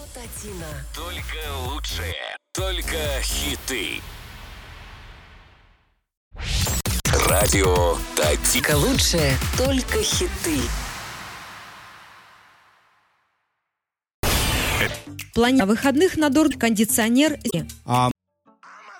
Татина. Только лучшее. Только хиты. Радио Татина. Только лучшее, только хиты. В плане выходных на дорог кондиционер.